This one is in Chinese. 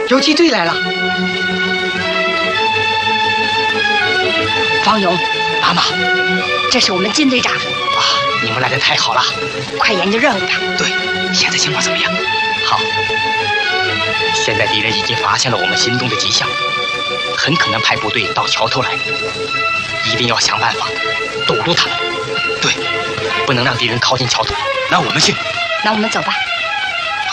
游击队来了。 方勇， 妈妈， 这是我们金队长。 啊，你们来的太好了。 快研究任务吧。 对，现在情况怎么样？好，现在敌人已经发现了我们行动的迹象，很可能派部队到桥头来，一定要想办法堵住他们。对，不能让敌人靠近桥头。那我们去。 那我们走吧。